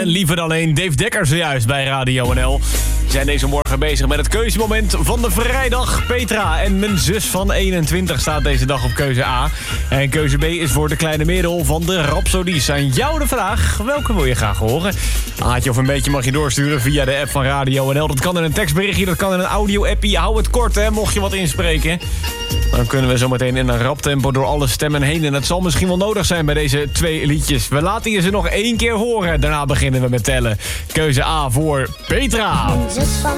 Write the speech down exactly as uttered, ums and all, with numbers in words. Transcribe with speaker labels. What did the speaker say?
Speaker 1: en liever dan één. Dave Dekker zojuist bij Radio N L. We zijn deze morgen bezig met het keuzemoment van de vrijdag. Petra en mijn zus van eenentwintig staat deze dag op keuze A. En keuze B is voor de kleine Merel van de Rhapsodies. Aan jou de vraag, welke wil je graag horen? Aatje of een beetje mag je doorsturen via de app van Radio N L. Dat kan in een tekstberichtje, dat kan in een audio-appie. Hou het kort, hè, mocht je wat inspreken. Dan kunnen we zometeen in een rap tempo door alle stemmen heen. En dat zal misschien wel nodig zijn bij deze twee liedjes. We laten je ze nog één keer horen. Daarna beginnen we met tellen. Keuze A voor Petra.